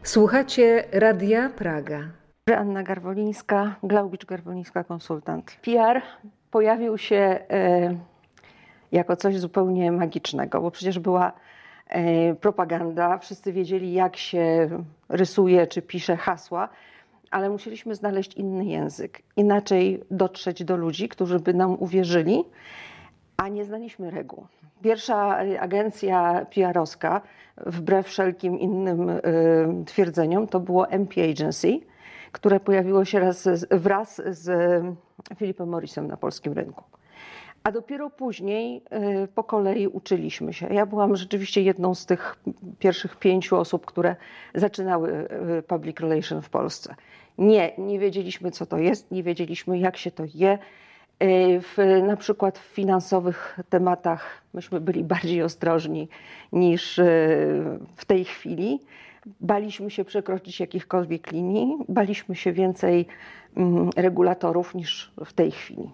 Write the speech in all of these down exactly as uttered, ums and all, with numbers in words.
Słuchacie Radia Praga. Anna Garwolińska, Glaubicz-Garwolińska konsultant. P R pojawił się e, jako coś zupełnie magicznego, bo przecież była e, propaganda, wszyscy wiedzieli, jak się rysuje czy pisze hasła, ale musieliśmy znaleźć inny język, inaczej dotrzeć do ludzi, którzy by nam uwierzyli, a nie znaliśmy reguł. Pierwsza agencja P R-owska, wbrew wszelkim innym y, twierdzeniom, to było M P Agency, które pojawiło się raz z, wraz z Philipem Morrisem na polskim rynku. A dopiero później y, po kolei uczyliśmy się. Ja byłam rzeczywiście jedną z tych pierwszych pięciu osób, które zaczynały y, public relation w Polsce. Nie, nie wiedzieliśmy, co to jest, nie wiedzieliśmy, jak się to je. W, na przykład w finansowych tematach myśmy byli bardziej ostrożni niż w tej chwili. Baliśmy się przekroczyć jakichkolwiek linii, baliśmy się więcej mm, regulatorów niż w tej chwili.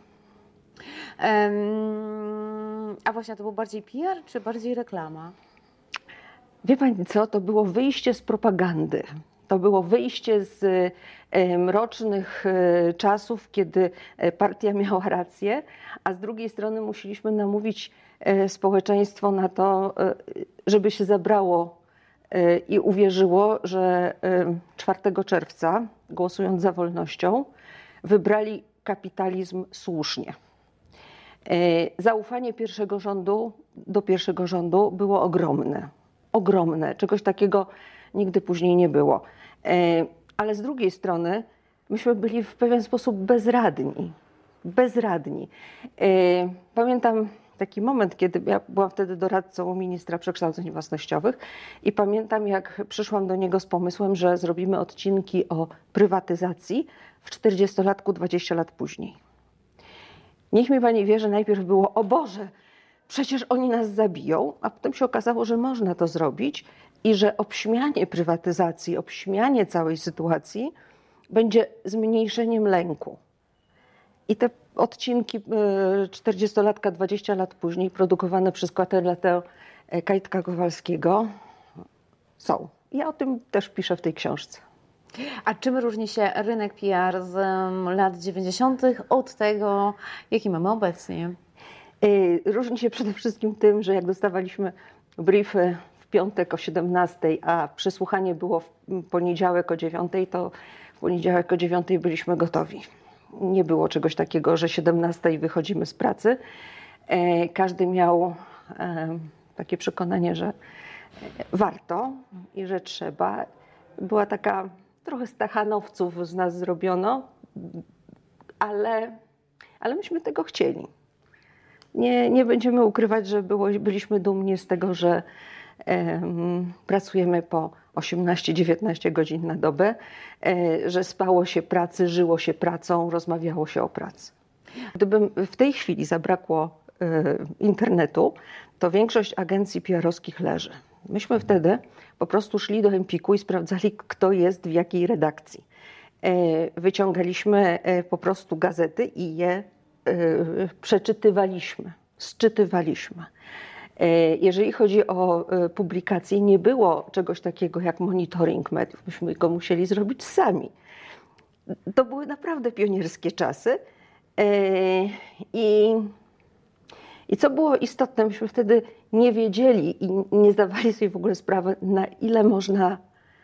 Um, a właśnie, to był bardziej P R czy bardziej reklama? Wie pani co, to było wyjście z propagandy. To było wyjście z e, mrocznych e, czasów, kiedy partia miała rację, a z drugiej strony musieliśmy namówić e, społeczeństwo na to, e, żeby się zabrało e, i uwierzyło, że e, czwartego czerwca, głosując za wolnością, wybrali kapitalizm słusznie. E, zaufanie pierwszego rządu do pierwszego rządu było ogromne. Ogromne. Czegoś takiego nigdy później nie było. Ale z drugiej strony myśmy byli w pewien sposób bezradni. Bezradni. Pamiętam taki moment, kiedy ja byłam wtedy doradcą ministra przekształceń własnościowych i pamiętam, jak przyszłam do niego z pomysłem, że zrobimy odcinki o prywatyzacji w czterdziestolatku dwadzieścia lat później. Niech mi pani wie, że najpierw było: o Boże, przecież oni nas zabiją, a potem się okazało, że można to zrobić i że obśmianie prywatyzacji, obśmianie całej sytuacji będzie zmniejszeniem lęku. I te odcinki czterdziestolatka dwadzieścia lat później, produkowane przez Quaternatę Kajtka Kowalskiego, są. Ja o tym też piszę w tej książce. A czym różni się rynek P R z lat dziewięćdziesiątych od tego, jaki mamy obecnie? Różni się przede wszystkim tym, że jak dostawaliśmy briefy w piątek o siedemnastej, a przesłuchanie było w poniedziałek o dziewiątej, to w poniedziałek o dziewiątej byliśmy gotowi. Nie było czegoś takiego, że siedemnastej wychodzimy z pracy. Każdy miał takie przekonanie, że warto i że trzeba. Była taka, trochę stachanowców z nas zrobiono, ale, ale myśmy tego chcieli. Nie, nie będziemy ukrywać, że było, byliśmy dumni z tego, że e, pracujemy po osiemnaście dziewiętnaście godzin na dobę, e, że spało się pracy, żyło się pracą, rozmawiało się o pracy. Gdyby w tej chwili zabrakło e, internetu, to większość agencji P R-owskich leży. Myśmy wtedy po prostu szli do Empiku i sprawdzali, kto jest w jakiej redakcji. E, wyciągaliśmy e, po prostu gazety i je przeczytywaliśmy, sczytywaliśmy. Jeżeli chodzi o publikacje, nie było czegoś takiego jak monitoring mediów. Myśmy go musieli zrobić sami. To były naprawdę pionierskie czasy. I, i co było istotne, myśmy wtedy nie wiedzieli i nie zdawali sobie w ogóle sprawy, na ile można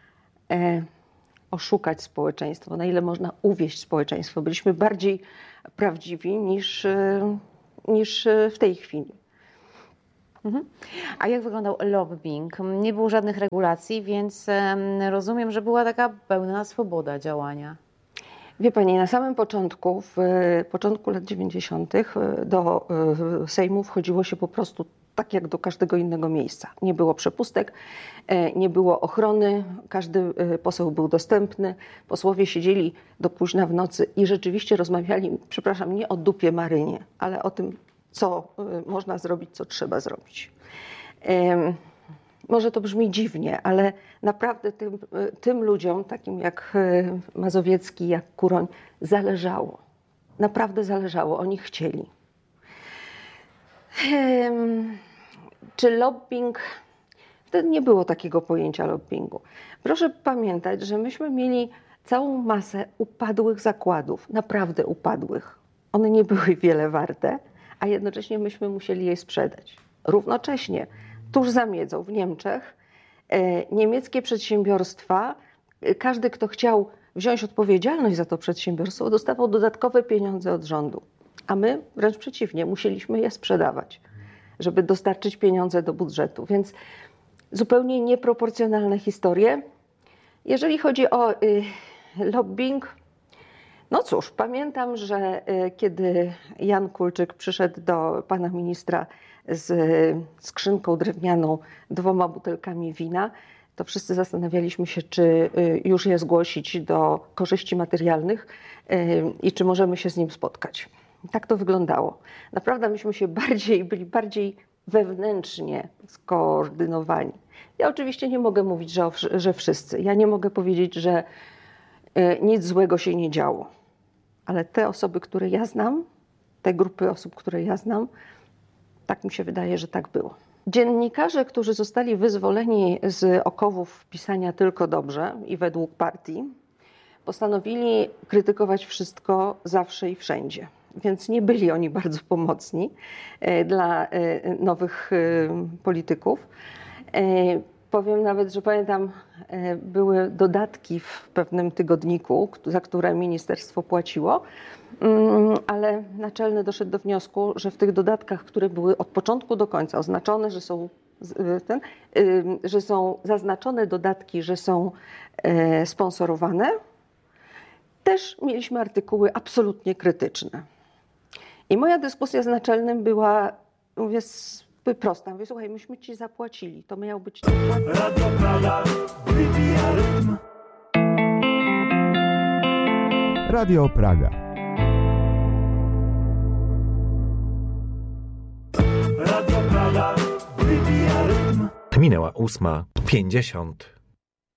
oszukać społeczeństwo, na ile można uwieść społeczeństwo. Byliśmy bardziej prawdziwi niż, niż w tej chwili. Mhm. A jak wyglądał lobbying? Nie było żadnych regulacji, więc rozumiem, że była taka pełna swoboda działania. Wie pani, na samym początku, w początku lat dziewięćdziesiątych do Sejmu wchodziło się po prostu tak jak do każdego innego miejsca. Nie było przepustek, nie było ochrony, każdy poseł był dostępny, posłowie siedzieli do późna w nocy i rzeczywiście rozmawiali, przepraszam, nie o dupie Marynie, ale o tym, co można zrobić, co trzeba zrobić. Może to brzmi dziwnie, ale naprawdę tym, tym ludziom, takim jak Mazowiecki, jak Kuroń, zależało. Naprawdę zależało, oni chcieli. Czy lobbying Wtedy nie było takiego pojęcia lobbingu. Proszę pamiętać, że myśmy mieli całą masę upadłych zakładów, naprawdę upadłych. One nie były wiele warte, a jednocześnie myśmy musieli je sprzedać. Równocześnie, tuż za miedzą w Niemczech, e, niemieckie przedsiębiorstwa, e, każdy, kto chciał wziąć odpowiedzialność za to przedsiębiorstwo, dostawał dodatkowe pieniądze od rządu. A my wręcz przeciwnie, musieliśmy je sprzedawać, żeby dostarczyć pieniądze do budżetu. Więc zupełnie nieproporcjonalne historie. Jeżeli chodzi o y, lobbying, no cóż, pamiętam, że y, kiedy Jan Kulczyk przyszedł do pana ministra z y, skrzynką drewnianą, dwoma butelkami wina, to wszyscy zastanawialiśmy się, czy y, już je zgłosić do korzyści materialnych y, i czy możemy się z nim spotkać. Tak to wyglądało. Naprawdę myśmy się bardziej, byli bardziej wewnętrznie skoordynowani. Ja oczywiście nie mogę mówić, że, że wszyscy. Ja nie mogę powiedzieć, że y, nic złego się nie działo. Ale te osoby, które ja znam, te grupy osób, które ja znam, tak mi się wydaje, że tak było. Dziennikarze, którzy zostali wyzwoleni z okowów pisania tylko dobrze i według partii, postanowili krytykować wszystko zawsze i wszędzie. Więc nie byli oni bardzo pomocni dla nowych polityków. Powiem nawet, że pamiętam, były dodatki w pewnym tygodniku, za które ministerstwo płaciło, ale naczelny doszedł do wniosku, że w tych dodatkach, które były od początku do końca oznaczone, że są, ten, że są zaznaczone dodatki, że są sponsorowane, też mieliśmy artykuły absolutnie krytyczne. I moja dyskusja z naczelnym była, mówię, prosta. Mówię, słuchaj, myśmy ci zapłacili, to miał być... Radio Praga wybija rytm. Radio Praga. Radio Praga wybija rytm. Minęła ósma pięćdziesiąt.